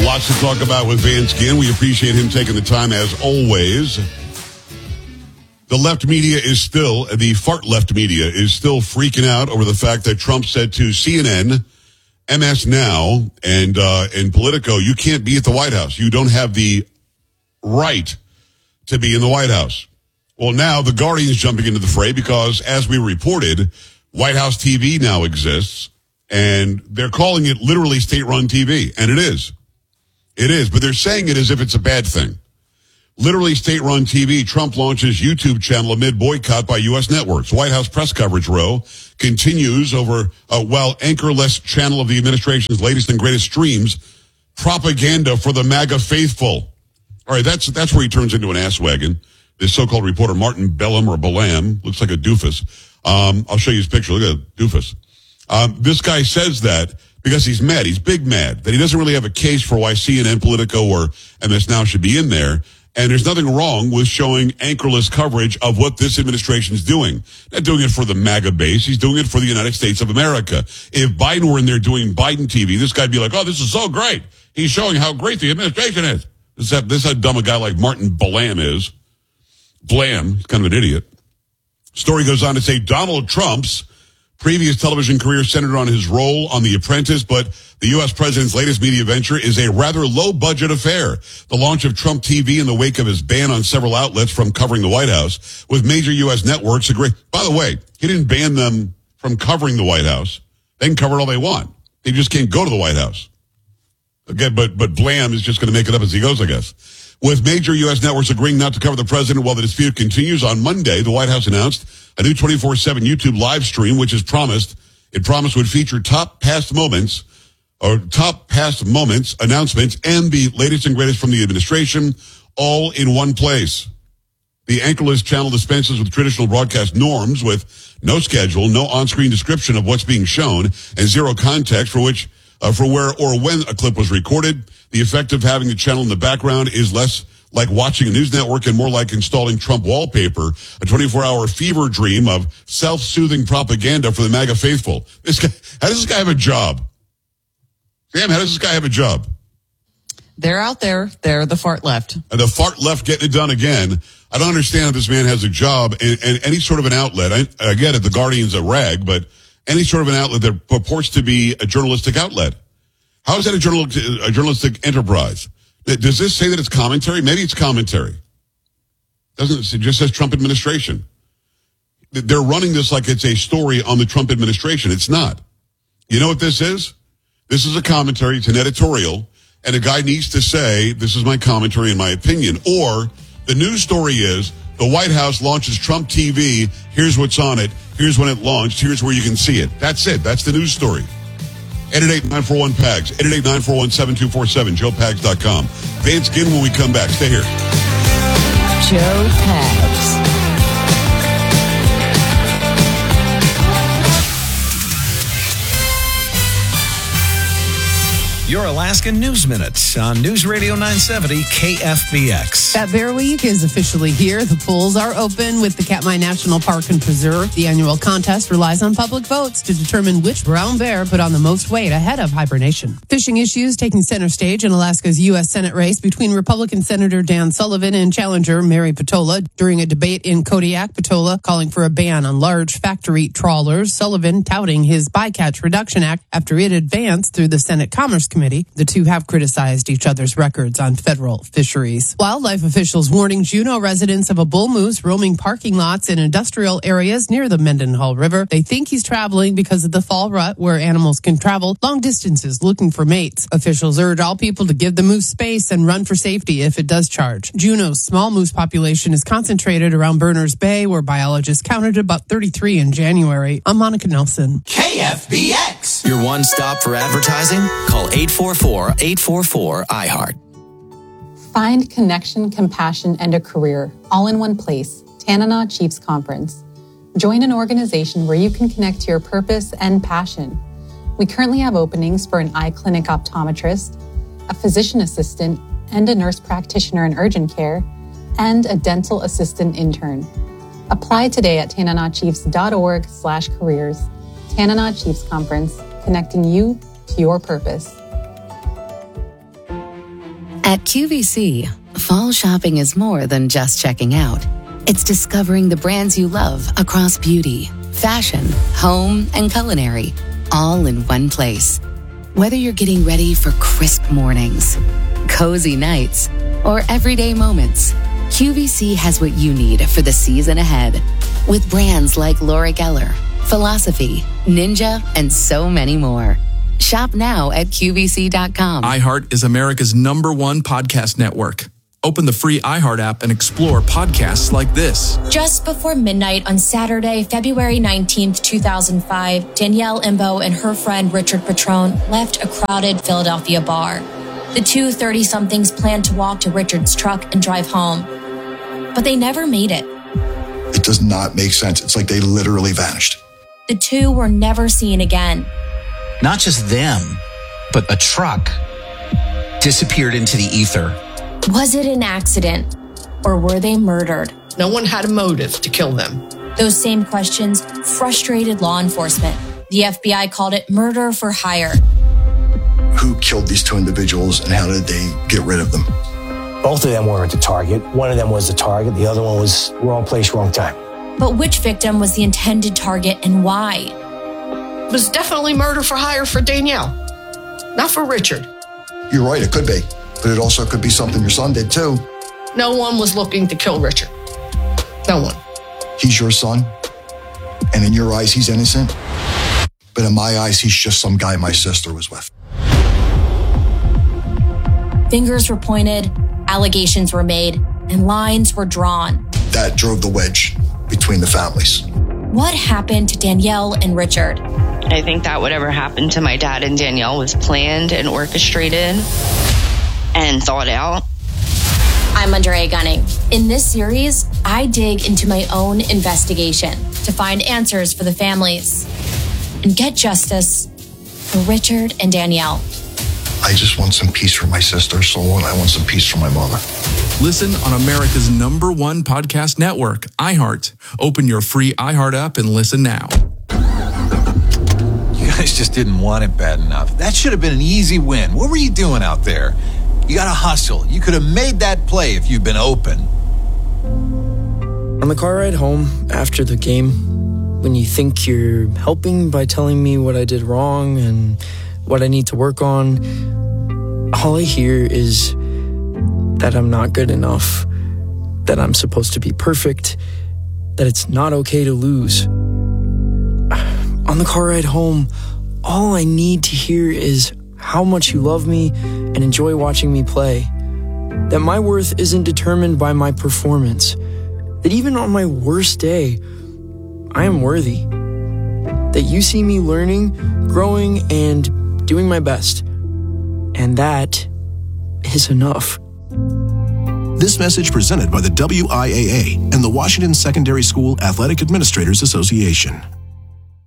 Lots to talk about with Van Skinn. We appreciate him taking the time as always. The left media is still, the fart left media is still freaking out over the fact that Trump said to CNN, MS Now, and Politico, you can't be at the White House. You don't have the right to be in the White House. Well, now the Guardian is jumping into the fray because, as we reported, White House TV now exists, and they're calling it literally state-run TV, and it is. It is, but they're saying it as if it's a bad thing. Literally state-run TV, Trump launches YouTube channel amid boycott by U.S. networks. White House press coverage row continues over, while anchorless channel of the administration's latest and greatest streams, propaganda for the MAGA faithful. All right, that's where he turns into an ass wagon. This so-called reporter, Martin Bellam or Balam, looks like a doofus. I'll show you his picture. Look at a doofus. This guy says that because he's mad. He's big mad that he doesn't really have a case for why CNN, Politico, or MS Now should be in there. And there's nothing wrong with showing anchorless coverage of what this administration is doing. Not doing it for the MAGA base. He's doing it for the United States of America. If Biden were in there doing Biden TV, this guy'd be like, oh, this is so great. He's showing how great the administration is. This is how dumb a guy like Martin Balam is. Blam, he's kind of an idiot. Story goes on to say Donald Trump's previous television career centered on his role on The Apprentice, but the U.S. president's latest media venture is a rather low-budget affair. The launch of Trump TV in the wake of his ban on several outlets from covering the White House, with major U.S. networks agree. By the way, he didn't ban them from covering the White House. They can cover it all they want. They just can't go to the White House. Okay, but Blam is just going to make it up as he goes, I guess. With major U.S. networks agreeing not to cover the president while the dispute continues, on Monday, the White House announced a new 24/7 YouTube live stream, which it promised would feature top past moments, announcements, and the latest and greatest from the administration, all in one place. The anchorless channel dispenses with traditional broadcast norms with no schedule, no on-screen description of what's being shown, and zero context for where or when a clip was recorded. The effect of having the channel in the background is less like watching a news network and more like installing Trump wallpaper, a 24-hour fever dream of self-soothing propaganda for the MAGA faithful. How does this guy have a job? Sam, how does this guy have a job? They're out there. They're the fart left. And the fart left getting it done again. I don't understand how this man has a job and any sort of an outlet. I get it, the Guardian's a rag, but any sort of an outlet that purports to be a journalistic outlet. How is that a journalistic enterprise? Does this say that it's commentary? Maybe it's commentary. It just says Trump administration. They're running this like it's a story on the Trump administration. It's not. You know what this is? This is a commentary. It's an editorial. And a guy needs to say, this is my commentary and my opinion. Or the news story is, the White House launches Trump TV. Here's what's on it. Here's when it launched. Here's where you can see it. That's it. That's the news story. 888-941-PAGS. 888-941-7247. JoePags.com. Van Skinn when we come back. Stay here. Joe Pags. Your Alaskan News Minute on News Radio 970 KFBX. That Bear Week is officially here. The polls are open with the Katmai National Park and Preserve. The annual contest relies on public votes to determine which brown bear put on the most weight ahead of hibernation. Fishing issues taking center stage in Alaska's U.S. Senate race between Republican Senator Dan Sullivan and challenger Mary Patola. During a debate in Kodiak, Patola calling for a ban on large factory trawlers, Sullivan touting his Bycatch Reduction Act after it advanced through the Senate Commerce Committee. The two have criticized each other's records on federal fisheries. Wildlife officials warning Juneau residents of a bull moose roaming parking lots in industrial areas near the Mendenhall River. They think he's traveling because of the fall rut where animals can travel long distances looking for mates. Officials urge all people to give the moose space and run for safety if it does charge. Juneau's small moose population is concentrated around Berners Bay, where biologists counted about 33 in January. I'm Monica Nelson. KFBX. Your one stop for advertising? Call 844-844-iHeart. Find connection, compassion, and a career all in one place. Tanana Chiefs Conference. Join an organization where you can connect to your purpose and passion. We currently have openings for an eye clinic optometrist, a physician assistant, and a nurse practitioner in urgent care, and a dental assistant intern. Apply today at tananachiefs.org/careers. Tanana Chiefs Conference, connecting you to your purpose. At QVC, fall shopping is more than just checking out. It's discovering the brands you love across beauty, fashion, home, and culinary, all in one place. Whether you're getting ready for crisp mornings, cozy nights, or everyday moments, QVC has what you need for the season ahead. With brands like Laura Geller, Philosophy, Ninja, and so many more. Shop now at QVC.com. iHeart is America's #1 podcast network. Open the free iHeart app and explore podcasts like this. Just before midnight on Saturday, February 19th, 2005, Danielle Imbo and her friend Richard Petrone left a crowded Philadelphia bar. The two 30-somethings planned to walk to Richard's truck and drive home, but they never made it. It does not make sense. It's like they literally vanished. The two were never seen again. Not just them, but a truck disappeared into the ether. Was it an accident, or were they murdered? No one had a motive to kill them. Those same questions frustrated law enforcement. The FBI called it murder for hire. Who killed these two individuals and how did they get rid of them? Both of them weren't the target. One of them was the target. The other one was wrong place, wrong time. But which victim was the intended target and why? It was definitely murder for hire for Danielle, not for Richard. You're right, it could be. But it also could be something your son did too. No one was looking to kill Richard. No one. He's your son, and in your eyes, he's innocent. But in my eyes, he's just some guy my sister was with. Fingers were pointed, allegations were made, and lines were drawn. That drove the wedge between the families. What happened to Danielle and Richard? I think that whatever happened to my dad and Danielle was planned and orchestrated and thought out. I'm Andrea Gunning. In this series, I dig into my own investigation to find answers for the families and get justice for Richard and Danielle. I just want some peace for my sister's soul, and I want some peace for my mother. Listen on America's #1 podcast network, iHeart. Open your free iHeart app and listen now. You guys just didn't want it bad enough. That should have been an easy win. What were you doing out there? You got to hustle. You could have made that play if you'd been open. On the car ride home after the game, when you think you're helping by telling me what I did wrong and what I need to work on, all I hear is that I'm not good enough, that I'm supposed to be perfect, that it's not okay to lose. On the car ride home, all I need to hear is how much you love me and enjoy watching me play, that my worth isn't determined by my performance, that even on my worst day, I am worthy, that you see me learning, growing, and doing my best, and that is enough. This message presented by the WIAA and the Washington Secondary School Athletic Administrators Association.